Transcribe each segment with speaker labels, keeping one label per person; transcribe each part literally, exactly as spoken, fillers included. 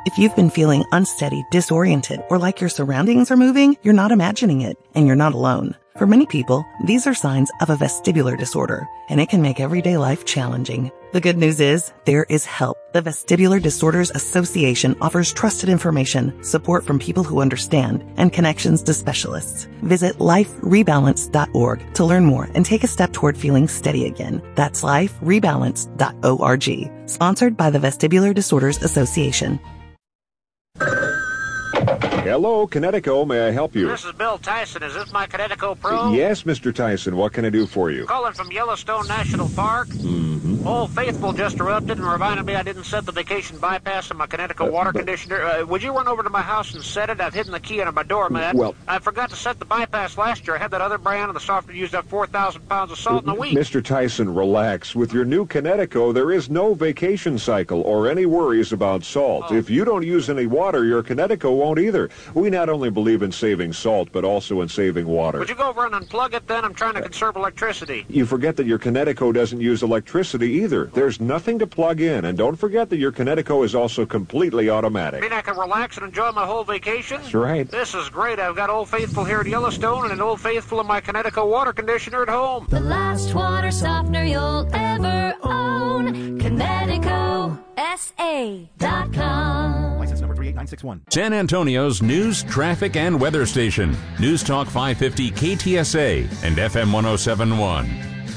Speaker 1: If you've been feeling unsteady, disoriented, or like your surroundings are moving, you're not imagining it, and you're not alone. For many people, these are signs of a vestibular disorder, and it can make everyday life challenging. The good news is, there is help. The Vestibular Disorders Association offers trusted information, support from people who understand, and connections to specialists. Visit life rebalance dot org to learn more and take a step toward feeling steady again. That's life rebalance dot org. Sponsored by the Vestibular Disorders Association.
Speaker 2: Hello, Connecticut. May I help you?
Speaker 3: This is Bill Tyson. Is this my Connecticut Pro?
Speaker 2: Yes, Mister Tyson. What can I do for you?
Speaker 3: Calling from Yellowstone National Park.
Speaker 2: Mm-hmm.
Speaker 3: Old Faithful just erupted and reminded me I didn't set the vacation bypass in my Connecticut
Speaker 2: Uh,
Speaker 3: water
Speaker 2: but-
Speaker 3: conditioner. Uh, would you run over to my house and set it? I've hidden the key under my door, man.
Speaker 2: Well-
Speaker 3: I forgot to set the bypass last year. I had that other brand, and the software used up four thousand pounds of salt in a week.
Speaker 2: Mister Tyson, relax. With your new Connecticut, there is no vacation cycle or any worries about salt.
Speaker 3: Oh.
Speaker 2: If you don't use any water, your Connecticut won't either. We not only believe in saving salt, but also in saving water.
Speaker 3: Would you go over and unplug it then? I'm trying to conserve electricity.
Speaker 2: You forget that your Connecticut doesn't use electricity either. There's nothing to plug in, and don't forget that your Connecticut is also completely automatic.
Speaker 3: Mean I can relax and enjoy my whole vacation?
Speaker 2: That's right.
Speaker 3: This is great. I've got Old Faithful here at Yellowstone and an Old Faithful in my Connecticut water conditioner at home.
Speaker 4: The last water softener you'll ever own. Connecticut S A dot com.
Speaker 5: License number three eight nine six one.
Speaker 6: San Antonio's news, traffic, and weather station. News Talk five fifty K T S A and F M one oh seven point one.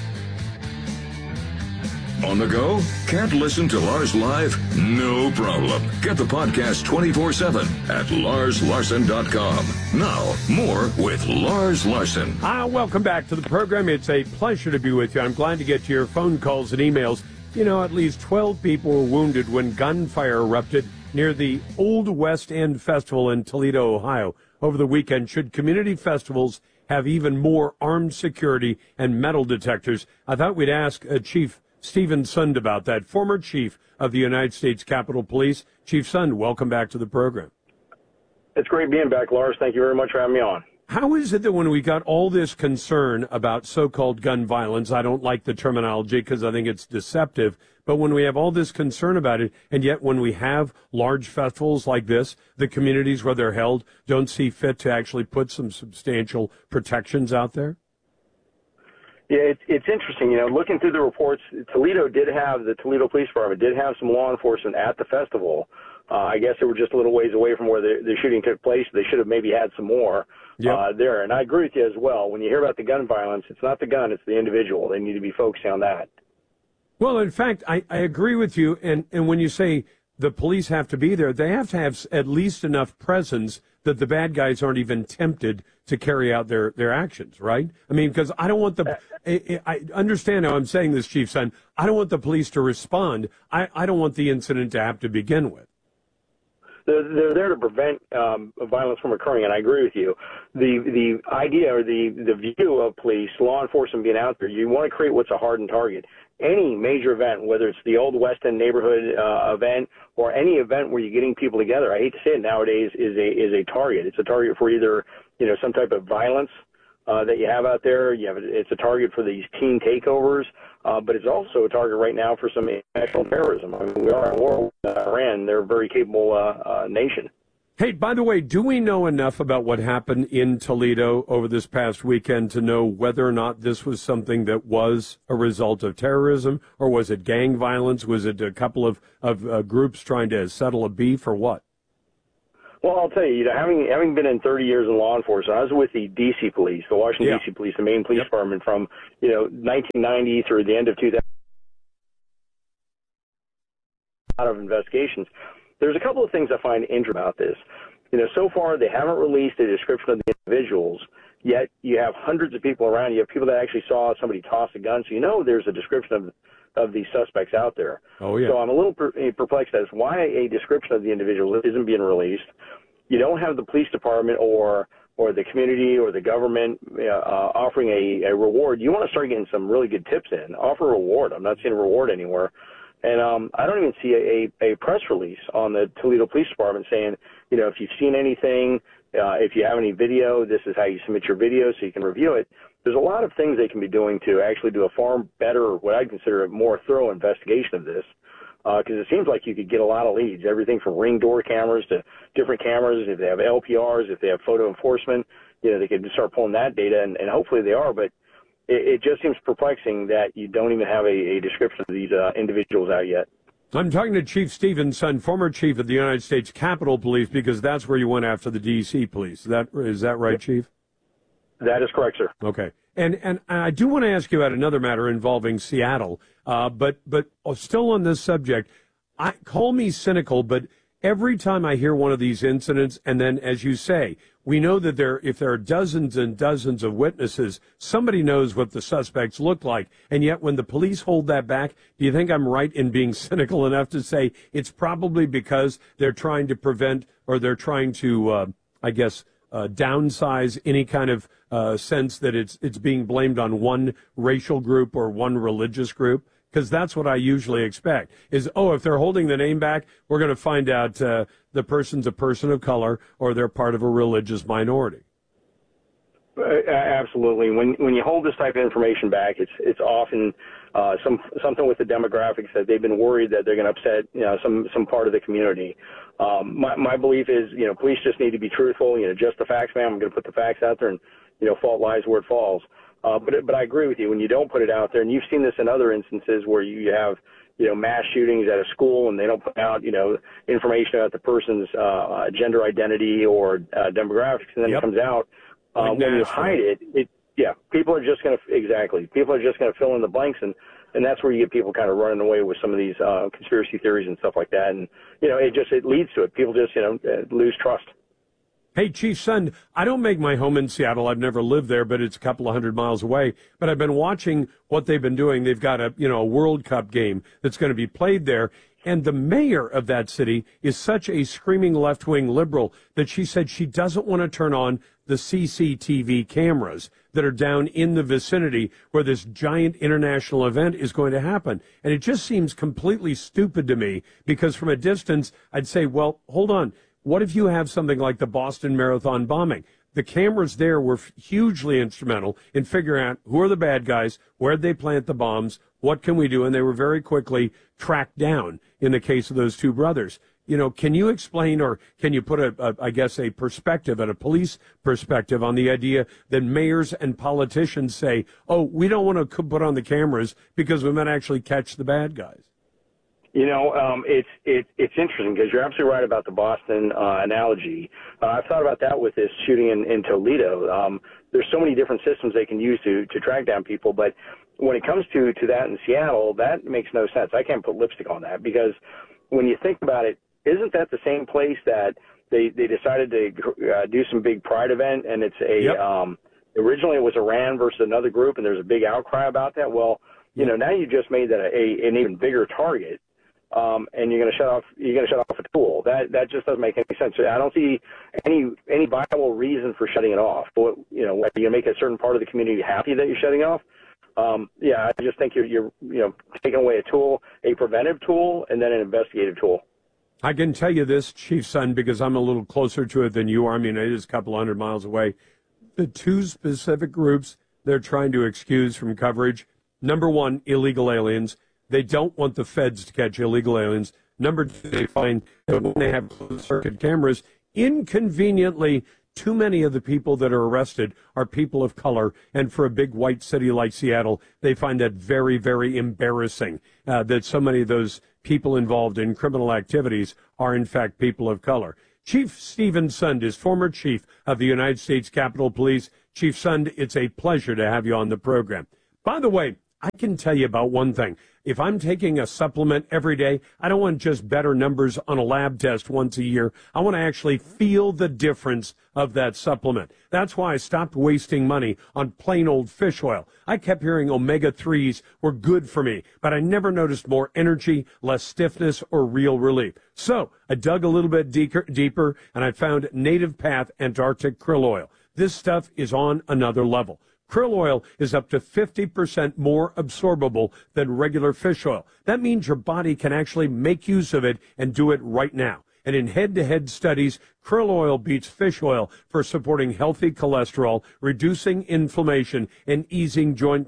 Speaker 7: On the go? Can't listen to Lars live? No problem. Get the podcast twenty-four seven at lars larson dot com. Now, more with Lars Larson.
Speaker 8: Ah, welcome back to the program. It's a pleasure to be with you. I'm glad to get to your phone calls and emails. You know, at least twelve people were wounded when gunfire erupted near the Old West End Festival in Toledo, Ohio, over the weekend. Should community festivals have even more armed security and metal detectors? I thought we'd ask uh, Chief Stephen Sund about that, former chief of the United States Capitol Police. Chief Sund, welcome back to the program.
Speaker 9: It's great being back, Lars. Thank you very much for having me on.
Speaker 8: How is it that when we got all this concern about so-called gun violence, I don't like the terminology because I think it's deceptive, but when we have all this concern about it, and yet when we have large festivals like this, the communities where they're held don't see fit to actually put some substantial protections out there?
Speaker 9: Yeah, it's, it's interesting. You know, looking through the reports, Toledo did have, the Toledo Police Department did have some law enforcement at the festival. Uh, I guess they were just a little ways away from where the, the shooting took place. They should have maybe had some more
Speaker 8: Yep.
Speaker 9: uh, there. And I agree with you as well. When you hear about the gun violence, it's not the gun, it's the individual. They need to be focusing on that.
Speaker 8: Well, in fact, I, I agree with you. And, and when you say the police have to be there, they have to have at least enough presence that the bad guys aren't even tempted to carry out their, their actions, right? I mean, because I don't want the, I, I understand how I'm saying this, Chief Son. I don't want the police to respond. I, I don't want the incident to have to begin with.
Speaker 9: They're, they're there to prevent um, violence from occurring, and I agree with you. The the idea or the, the view of police, law enforcement being out there, you want to create what's a hardened target. Any major event, whether it's the Old West End neighborhood uh, event or any event where you're getting people together, I hate to say it nowadays, is a is a target. It's a target for either you know some type of violence uh, that you have out there. You have it's a target for these teen takeovers, uh, but it's also a target right now for some international terrorism. I mean, we are at war with Iran. They're a very capable uh, uh, nation.
Speaker 8: Hey, by the way, do we know enough about what happened in Toledo over this past weekend to know whether or not this was something that was a result of terrorism, or was it gang violence? Was it a couple of, of uh, groups trying to settle a beef, or what?
Speaker 9: Well, I'll tell you, you know, having having been in thirty years in law enforcement, I was with the D C Police, the Washington
Speaker 8: Yeah.
Speaker 9: D C Police, the main police
Speaker 8: Yep.
Speaker 9: department from, you know, nineteen ninety through the end of two thousand. A lot of investigations. There's a couple of things I find interesting about this. You know, so far they haven't released a description of the individuals, yet you have hundreds of people around. You have people that actually saw somebody toss a gun, so you know there's a description of of these suspects out there.
Speaker 8: Oh, yeah.
Speaker 9: So I'm a little per- perplexed as why a description of the individual isn't being released. You don't have the police department or or the community or the government uh, offering a, a reward. You want to start getting some really good tips in. Offer a reward. I'm not seeing a reward anywhere. And um, I don't even see a, a, a press release on the Toledo Police Department saying, you know, if you've seen anything, uh, if you have any video, this is how you submit your video so you can review it. There's a lot of things they can be doing to actually do a far better, what I consider a more thorough investigation of this. because uh, it seems like you could get a lot of leads, everything from ring door cameras to different cameras. If they have L P Rs, if they have photo enforcement, you know, they could start pulling that data, and, and hopefully they are. But it, it just seems perplexing that you don't even have a, a description of these uh, individuals out yet.
Speaker 8: I'm talking to Chief Stephen Sund, former chief of the United States Capitol Police, because that's where you went after the D C police. Is that, is that right, Chief?
Speaker 9: That is correct, sir.
Speaker 8: Okay. And and I do want to ask you about another matter involving Seattle, uh, but but still on this subject, I call me cynical, but every time I hear one of these incidents, and then, as you say, we know that there, if there are dozens and dozens of witnesses, somebody knows what the suspects look like. And yet when the police hold that back, do you think I'm right in being cynical enough to say it's probably because they're trying to prevent, or they're trying to, uh, I guess, uh, downsize any kind of uh, sense that it's it's being blamed on one racial group or one religious group? Because that's what I usually expect is, oh, if they're holding the name back, we're going to find out uh, the person's a person of color or they're part of a religious minority.
Speaker 9: Uh, absolutely. When when you hold this type of information back, it's it's often uh, some something with the demographics that they've been worried that they're going to upset, you know, some some part of the community. Um, my my belief is, you know, police just need to be truthful. You know, just the facts, ma'am. I'm going to put the facts out there, and you know, fault lies where it falls. Uh, but but I agree with you. When you don't put it out there, and you've seen this in other instances where you have, you know, mass shootings at a school, and they don't put out, you know, information about the person's uh, gender identity or uh, demographics, and then
Speaker 8: Yep.
Speaker 9: it comes out. Uh, when you hide it, it yeah, people are just going to exactly. People are just going to fill in the blanks, and and that's where you get people kind of running away with some of these uh, conspiracy theories and stuff like that. And you know, it just it leads to it. People just you know lose trust.
Speaker 8: Hey, Chief Sund, I don't make my home in Seattle. I've never lived there, but it's a couple of hundred miles away. But I've been watching what they've been doing. They've got a, you know, a World Cup game that's going to be played there. And the mayor of that city is such a screaming left-wing liberal that she said she doesn't want to turn on the C C T V cameras that are down in the vicinity where this giant international event is going to happen. And it just seems completely stupid to me because from a distance, I'd say, well, hold on. What if you have something like the Boston Marathon bombing? The cameras there were hugely instrumental in figuring out who are the bad guys, where did they plant the bombs, what can we do, and they were very quickly tracked down in the case of those two brothers. You know, can you explain, or can you put a, a I guess, a perspective and a police perspective on the idea that mayors and politicians say, oh, we don't want to put on the cameras because we might actually catch the bad guys?
Speaker 9: You know, um, it's it, it's interesting because you're absolutely right about the Boston uh, analogy. Uh, I've thought about that with this shooting in, in Toledo. Um, there's so many different systems they can use to, to track down people, but when it comes to, to that in Seattle, that makes no sense. I can't put lipstick on that because when you think about it, isn't that the same place that they, they decided to uh, do some big pride event, and it's a
Speaker 8: yep.
Speaker 9: um, originally it was Iran versus another group, and there's a big outcry about that. Well, you know, now you just made that a, a, an even bigger target. Um, and you're going to shut off. You're going to shut off a tool. That that just doesn't make any sense. I don't see any any viable reason for shutting it off. But, you know, are you going to make a certain part of the community happy that you're shutting off? Um, yeah, I just think you're you're you know taking away a tool, a preventive tool, and then an investigative tool.
Speaker 8: I can tell you this, Chief Sund, because I'm a little closer to it than you are. I mean, it is a couple hundred miles away. The two specific groups they're trying to excuse from coverage: number one, illegal aliens. They don't want the feds to catch illegal aliens. Number two, they find that when they have closed-circuit cameras, inconveniently, too many of the people that are arrested are people of color. And for a big white city like Seattle, they find that very, very embarrassing uh, that so many of those people involved in criminal activities are, in fact, people of color. Chief Stephen Sund is former chief of the United States Capitol Police. Chief Sund, it's a pleasure to have you on the program. By the way, I can tell you about one thing. If I'm taking a supplement every day, I don't want just better numbers on a lab test once a year. I want to actually feel the difference of that supplement. That's why I stopped wasting money on plain old fish oil. I kept hearing omega threes were good for me, but I never noticed more energy, less stiffness, or real relief. So I dug a little bit deeper, deeper and I found Native Path Antarctic Krill Oil. This stuff is on another level. Krill oil is up to fifty percent more absorbable than regular fish oil. That means your body can actually make use of it and do it right now. And in head-to-head studies, krill oil beats fish oil for supporting healthy cholesterol, reducing inflammation, and easing joint pain.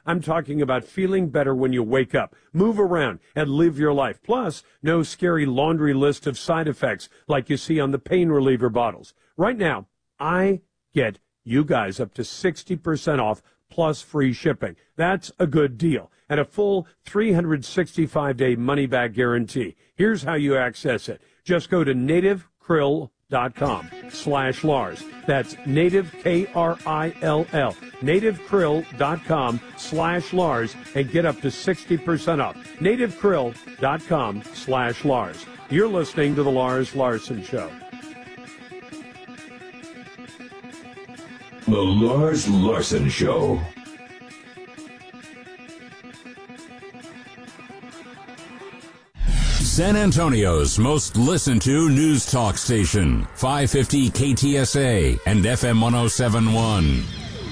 Speaker 8: I'm talking about feeling better when you wake up, move around, and live your life. Plus, no scary laundry list of side effects like you see on the pain reliever bottles. Right now, I get you guys up to sixty percent off plus free shipping. That's a good deal. And a full three hundred sixty-five day money-back guarantee. Here's how you access it. Just go to native krill dot com slash Lars. That's native, K R I L L, native krill dot com slash Lars, and get up to sixty percent off. native krill dot com slash Lars. You're listening to The Lars Larson Show.
Speaker 7: The Lars Larson Show.
Speaker 6: San Antonio's most listened to news talk station, five fifty K T S A and F M one oh seven point one.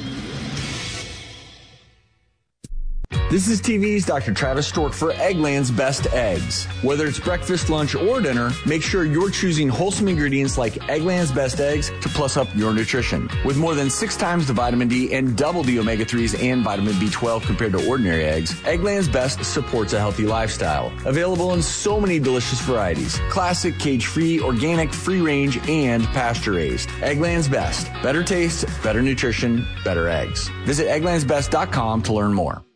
Speaker 5: This is T V's Doctor Travis Stork for Eggland's Best Eggs. Whether it's breakfast, lunch, or dinner, make sure you're choosing wholesome ingredients like Eggland's Best Eggs to plus up your nutrition. With more than six times the vitamin D and double the omega threes and vitamin B twelve compared to ordinary eggs, Eggland's Best supports a healthy lifestyle. Available in so many delicious varieties. Classic, cage-free, organic, free-range, and pasture-raised. Eggland's Best. Better taste, better nutrition, better eggs. Visit egglands best dot com to learn more.